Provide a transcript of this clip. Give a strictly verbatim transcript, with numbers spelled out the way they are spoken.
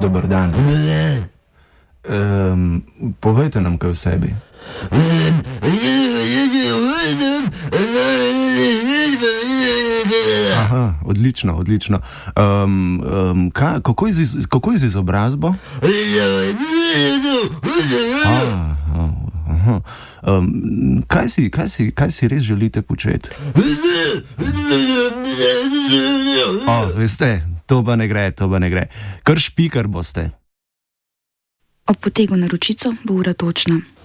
dober dan. Um, povejte nam kaj o sebi. Aha, odlično, odlično. Um, um, kaj, kako, je z, kako je z izobrazbo? Aha, aha. Um, kaj, si, kaj, si, kaj si res želite početi? O, veste, to pa ne gre, to pa ne gre. Kar špikar boste. Ob potegu na ročico bo ura točna.